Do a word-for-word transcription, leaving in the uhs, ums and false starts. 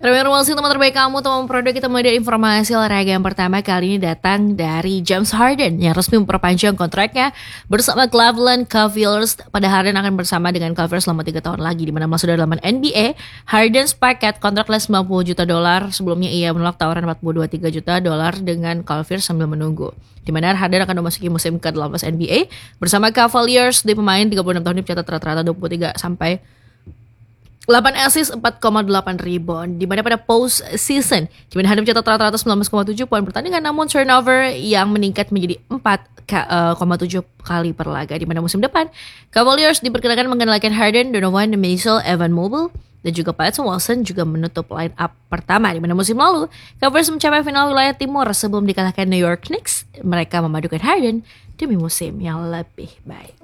Informasi teman terbaik kamu, teman produk kita mulai dari informasi olahraga yang pertama kali ini datang dari James Harden yang resmi memperpanjang kontraknya bersama Cleveland Cavaliers. Pada Harden akan bersama dengan Cavaliers selama tiga tahun lagi, di mana masuk dalam N B A. Harden sepakat kontraknya sembilan puluh juta dolar. Sebelumnya ia menolak tawaran empat puluh dua koma tiga juta dolar dengan Cavaliers sambil menunggu. Di mana Harden akan memasuki musim ke delapan belas N B A bersama Cavaliers. Di pemain tiga puluh enam tahun ini mencatat rata-rata dua puluh tiga sampai delapan assist, empat koma delapan rebound. Di mana pada post season, Kevin Harden mencatat rata-rata sembilan belas koma tujuh poin pertandingan, namun turnover yang meningkat menjadi empat koma tujuh kali per laga. Di mana musim depan, Cavaliers diperkirakan mengendalikan Harden, Donovan Mitchell, Evan Mobley, dan juga Patson Wilson juga menutup line up pertama. Di mana musim lalu, Cavaliers mencapai final wilayah timur sebelum dikalahkan New York Knicks. Mereka memadukan Harden demi musim yang lebih baik.